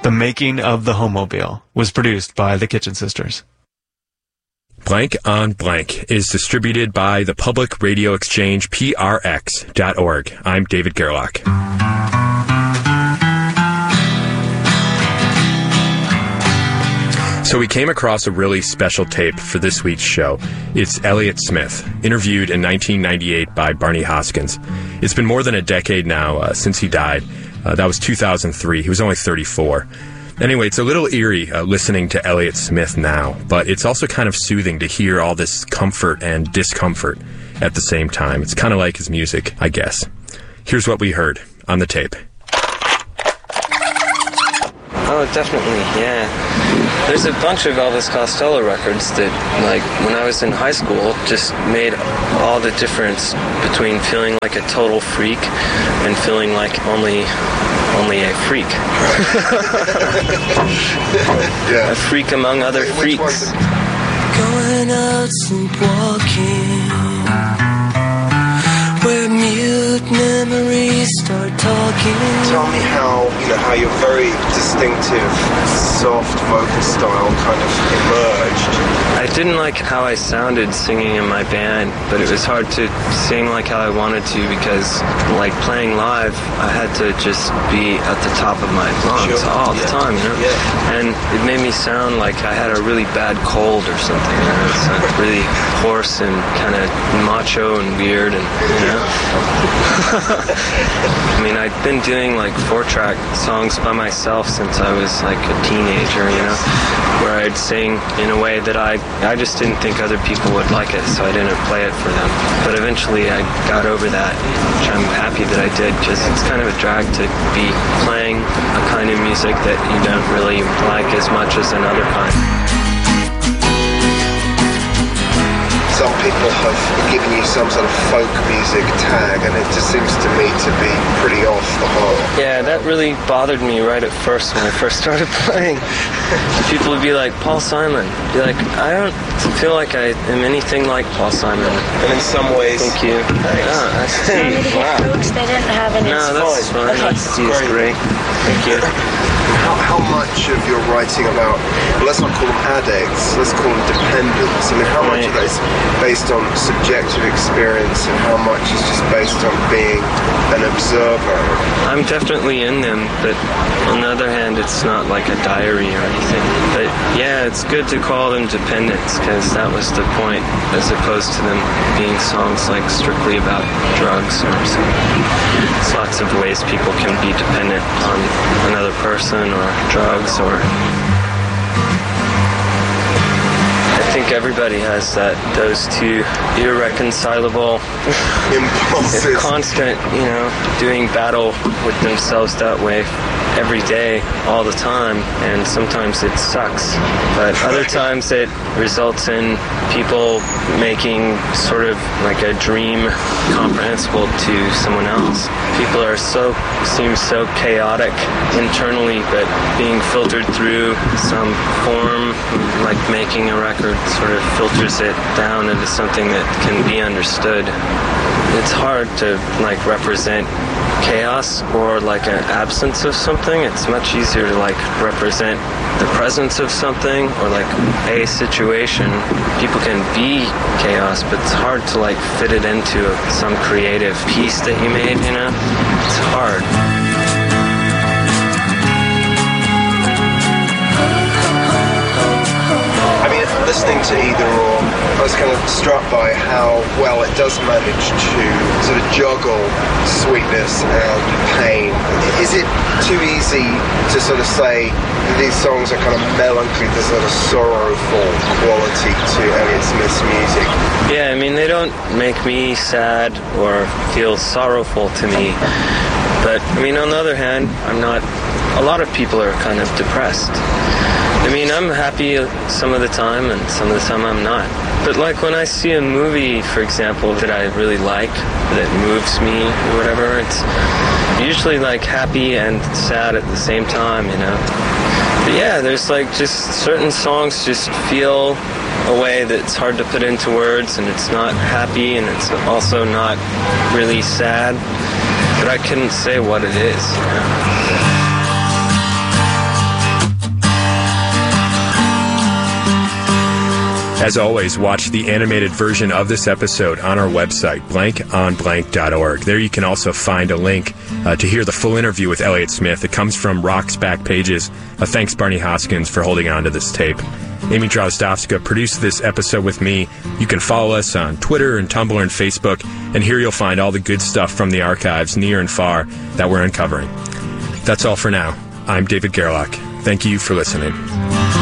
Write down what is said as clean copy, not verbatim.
The Making of the Homobile was produced by the Kitchen Sisters. Blank on Blank is distributed by the Public Radio Exchange, PRX.org. I'm David Gerlach. So we came across a really special tape for this week's show. It's Elliott Smith, interviewed in 1998 by Barney Hoskins. It's been more than a decade now since he died. That was 2003. He was only 34. Anyway, it's a little eerie listening to Elliott Smith now, but it's also kind of soothing to hear all this comfort and discomfort at the same time. It's kind of like his music, I guess. Here's what we heard on the tape. Oh, definitely, yeah. There's a bunch of Elvis Costello records that, like, when I was in high school, just made all the difference between feeling like a total freak and feeling like only a freak. Yeah. A freak among other freaks. Going out sleepwalking, where mute memories start talking. Tell me how your very distinctive soft vocal style kind of emerged. I didn't like how I sounded singing in my band, but it was hard to sing like how I wanted to because, like, playing live, I had to just be at the top of my lungs all the time, Yeah. And it made me sound like I had a really bad cold or something. It's really hoarse and kind of macho and weird, and I mean, I'd been doing like 4-track songs by myself since I was like a teenager, where I'd sing in a way that I just didn't think other people would like it, so I didn't play it for them. But eventually I got over that, which I'm happy that I did, because it's kind of a drag to be playing a kind of music that you don't really like as much as another kind. Some people have given you some sort of folk music tag, and it just seems to me to be pretty off the mark. Yeah, that really bothered me right at first when I first started playing. People would be like, Paul Simon. Be like, I don't feel like I am anything like Paul Simon. And in some ways... Thank you. Thanks. I see. Wow. They didn't have any. No, that's fine. That's great. Thank you. How much of your writing about, well, let's not call them addicts, let's call them dependents. I mean, how much of that is based on subjective experience and how much is just based on being an observer? I'm definitely in them, but on the other hand, it's not like a diary or anything. But yeah, it's good to call them dependents, because that was the point, as opposed to them being songs like strictly about drugs or something. There's lots of ways people can be dependent on another person or drugs, or I think everybody has those two irreconcilable impulses, constant, doing battle with themselves that way every day, all the time, and sometimes it sucks, but other times it results in people making sort of like a dream comprehensible to someone else. People seem so chaotic internally, but being filtered through some form, like making a record, sort of filters it down into something that can be understood. It's hard to represent chaos or like an absence of something. It's much easier to represent the presence of something or like a situation. People can be chaos, but it's hard to fit it into some creative piece that you made, It's hard. Listening to Either Or, I was kind of struck by how well it does manage to sort of juggle sweetness and pain. Is it too easy to sort of say these songs are kind of melancholy, there's a sorrowful quality to Elliott Smith's music? Yeah, I mean, they don't make me sad or feel sorrowful to me. But, I mean, on the other hand, a lot of people are kind of depressed. I mean, I'm happy some of the time, and some of the time I'm not. But when I see a movie, for example, that I really like, that moves me or whatever, it's usually happy and sad at the same time, But yeah, there's just certain songs just feel a way that's hard to put into words, and it's not happy, and it's also not really sad. But I couldn't say what it is, As always, watch the animated version of this episode on our website, blankonblank.org. There you can also find a link to hear the full interview with Elliott Smith. It comes from Rock's back pages. Thanks, Barney Hoskins, for holding on to this tape. Amy Drozdowska produced this episode with me. You can follow us on Twitter and Tumblr and Facebook, and here you'll find all the good stuff from the archives, near and far, that we're uncovering. That's all for now. I'm David Gerlach. Thank you for listening.